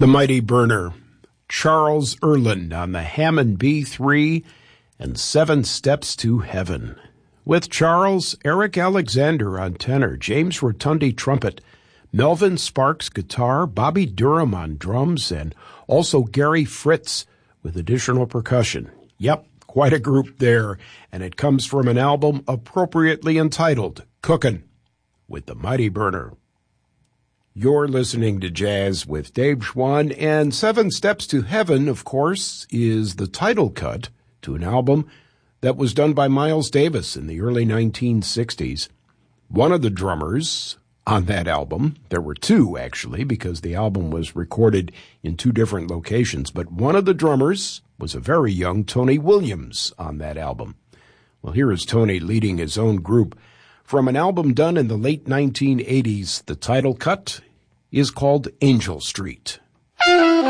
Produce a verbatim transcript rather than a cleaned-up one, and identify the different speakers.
Speaker 1: The Mighty Burner, Charles Earland on the Hammond B three and Seven Steps to Heaven. With Charles, Eric Alexander on tenor, James Rotundi trumpet, Melvin Sparks guitar, Bobby Durham on drums, and also Gary Fritz with additional percussion. Yep, quite a group there, and it comes from an album appropriately entitled Cookin' with the Mighty Burner. You're listening to Jazz with Dave Schwann, and Seven Steps to Heaven, of course, is the title cut to an album that was done by Miles Davis in the early nineteen sixties. One of the drummers on that album, there were two actually, because the album was recorded in two different locations, but one of the drummers was a very young Tony Williams on that album. Well, here is Tony leading his own group. From an album done in the late nineteen eighties, the title cut is called Angel Street.